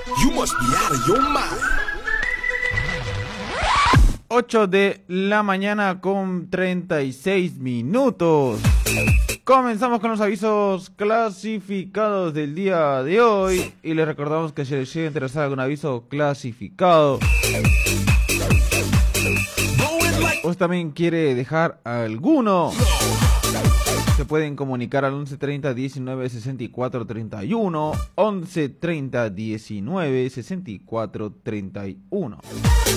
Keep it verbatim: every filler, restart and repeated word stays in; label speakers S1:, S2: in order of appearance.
S1: You must be out of your mind.
S2: ocho de la mañana con treinta y seis minutos. Comenzamos con los avisos clasificados del día de hoy. Y les recordamos que si les llega a interesar algún aviso clasificado, o también quiere dejar alguno, se pueden comunicar al once treinta diecinueve sesenta y cuatro treinta y uno, once treinta diecinueve sesenta y cuatro treinta y uno.